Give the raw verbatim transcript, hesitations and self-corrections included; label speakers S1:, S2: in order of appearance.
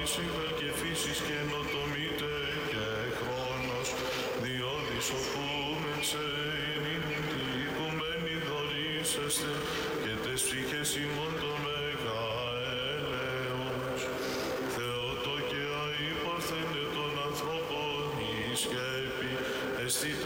S1: υπερ και φύσης καινοτομείτε και χρόνος διόδης οπούμεν σε ημίν τη οικουμένη δωρήσεστε και τες ψυχές ημών των